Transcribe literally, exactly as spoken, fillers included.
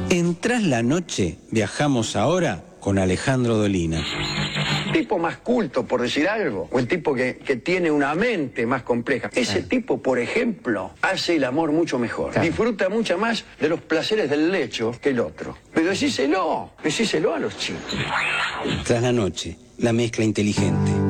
En Tras la Noche viajamos ahora con Alejandro Dolina. El tipo más culto, por decir algo, o el tipo que, que tiene una mente más compleja. Ese tipo, por ejemplo, hace el amor mucho mejor. Claro. Disfruta mucho más de los placeres del lecho que el otro. Pero decíselo, decíselo a los chicos. Tras la Noche, la mezcla inteligente.